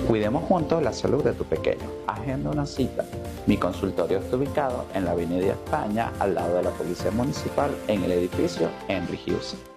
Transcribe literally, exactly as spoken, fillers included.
Cuidemos juntos la salud de tu pequeño. Agenda una cita. Mi consultorio está ubicado en la Avenida España, al lado de la Policía Municipal, en el edificio Henry Hughes.